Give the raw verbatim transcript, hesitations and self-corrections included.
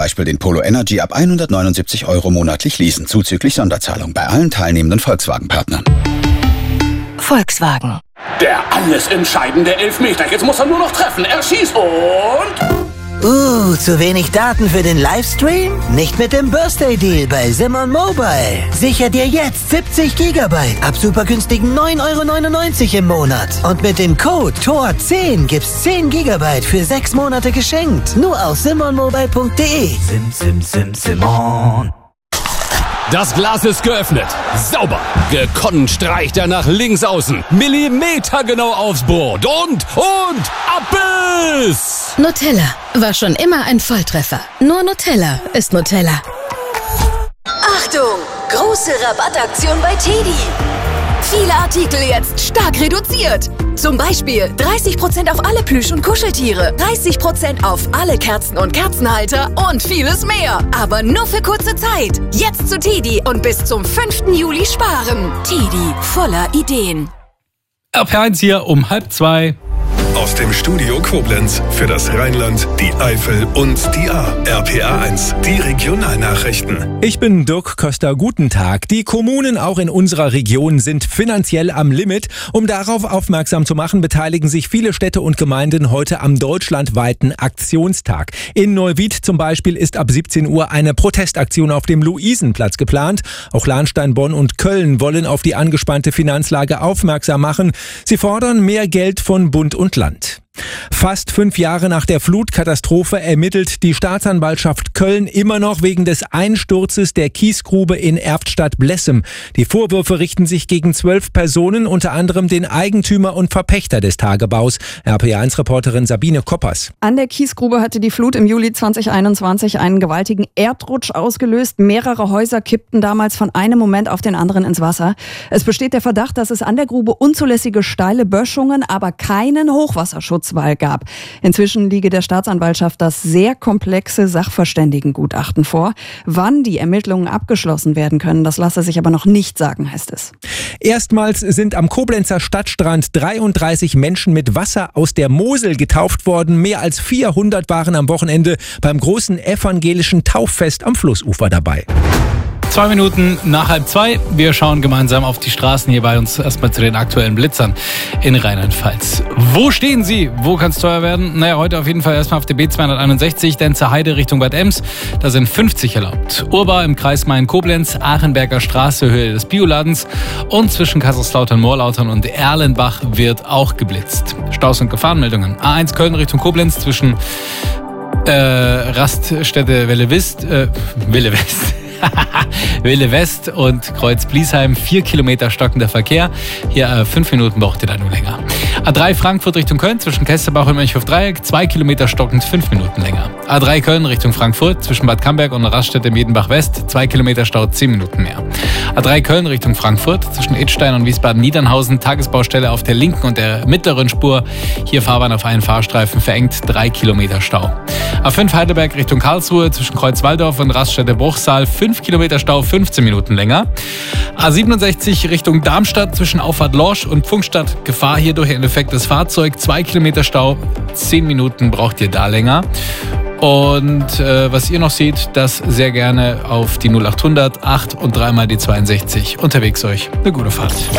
Beispiel den Polo Energy ab hundertneunundsiebzig Euro monatlich leasen, zuzüglich Sonderzahlung bei allen teilnehmenden Volkswagen-Partnern. Volkswagen. Der alles entscheidende Elfmeter. Jetzt muss er nur noch treffen. Er schießt und... Uh, zu wenig Daten für den Livestream? Nicht mit dem Birthday Deal bei Simon Mobile. Sicher dir jetzt siebzig Gigabyte ab super günstigen neun Euro neunundneunzig im Monat. Und mit dem Code T O R zehn gibt's zehn Gigabyte für sechs Monate geschenkt. Nur auf simon mobile punkt de. Sim, sim, sim, Simon. Das Glas ist geöffnet. Sauber. Gekonnt streicht er nach links außen. Millimetergenau aufs Board. Und, und, Abbiss! Nutella war schon immer ein Volltreffer. Nur Nutella ist Nutella. Achtung! Große Rabattaktion bei Teddy. Viele Artikel jetzt stark reduziert. Zum Beispiel dreißig Prozent auf alle Plüsch- und Kuscheltiere, dreißig Prozent auf alle Kerzen und Kerzenhalter und vieles mehr. Aber nur für kurze Zeit. Jetzt zu Teddy und bis zum fünften Juli sparen. Teddy, voller Ideen. R P eins hier um halb zwei. Aus dem Studio Koblenz für das Rheinland, die Eifel und die A. R P A eins, die Regionalnachrichten. Ich bin Dirk Köster, guten Tag. Die Kommunen auch in unserer Region sind finanziell am Limit. Um darauf aufmerksam zu machen, beteiligen sich viele Städte und Gemeinden heute am deutschlandweiten Aktionstag. In Neuwied zum Beispiel ist ab siebzehn Uhr eine Protestaktion auf dem Luisenplatz geplant. Auch Lahnstein, Bonn und Köln wollen auf die angespannte Finanzlage aufmerksam machen. Sie fordern mehr Geld von Bund und Land. Fast fünf Jahre nach der Flutkatastrophe ermittelt die Staatsanwaltschaft Köln immer noch wegen des Einsturzes der Kiesgrube in Erftstadt-Blessem. Die Vorwürfe richten sich gegen zwölf Personen, unter anderem den Eigentümer und Verpächter des Tagebaus. R P A eins Reporterin Sabine Koppers. An der Kiesgrube hatte die Flut im Juli zweitausendeinundzwanzig einen gewaltigen Erdrutsch ausgelöst. Mehrere Häuser kippten damals von einem Moment auf den anderen ins Wasser. Es besteht der Verdacht, dass es an der Grube unzulässige steile Böschungen, aber keinen Hochwasserschutzwall gab. Inzwischen liege der Staatsanwaltschaft das sehr komplexe Sachverständigengutachten vor. Wann die Ermittlungen abgeschlossen werden können, das lasse sich aber noch nicht sagen, heißt es. Erstmals sind am Koblenzer Stadtstrand dreiunddreißig Menschen mit Wasser aus der Mosel getauft worden. Mehr als vierhundert waren am Wochenende beim großen evangelischen Tauffest am Flussufer dabei. Zwei Minuten nach halb zwei. Wir schauen gemeinsam auf die Straßen hier bei uns. Erstmal zu den aktuellen Blitzern in Rheinland-Pfalz. Wo stehen Sie? Wo kann es teuer werden? Naja, heute auf jeden Fall erstmal auf der B zweihunderteinundsechzig, Denzer Heide Richtung Bad Ems. Da sind fünfzig erlaubt. Urbar im Kreis Main-Koblenz, Achenberger Straße, Höhe des Bioladens. Und zwischen Kaiserslautern, Moorlautern und Erlenbach wird auch geblitzt. Staus und Gefahrenmeldungen. A eins Köln Richtung Koblenz zwischen äh, Raststätte Welle West, äh, Welle West. Wille West und Kreuz Bliesheim, vier Kilometer stockender Verkehr. Hier äh, fünf Minuten braucht ihr da nur länger. A drei Frankfurt Richtung Köln zwischen Kesterbach und Mönchhof-Dreieck, zwei Kilometer stockend, fünf Minuten länger. A drei Köln Richtung Frankfurt zwischen Bad Camberg und Raststätte Miedenbach West, zwei Kilometer Stau, zehn Minuten mehr. A drei Köln Richtung Frankfurt zwischen Idstein und Wiesbaden-Niedernhausen, Tagesbaustelle auf der linken und der mittleren Spur. Hier Fahrbahn auf einen Fahrstreifen verengt, drei Kilometer Stau. A fünf Heidelberg Richtung Karlsruhe zwischen Kreuz-Walldorf und Raststätte Bruchsal, fünf Kilometer Stau, fünfzehn Minuten länger. A siebenundsechzig Richtung Darmstadt zwischen Auffahrt Lorsch und Pfungstadt. Gefahr hier durch ein defektes Fahrzeug. zwei Kilometer Stau, zehn Minuten braucht ihr da länger. Und äh, was ihr noch seht, das sehr gerne auf die null achthundert acht und dreimal die zweiundsechzig. Unterwegs euch eine gute Fahrt.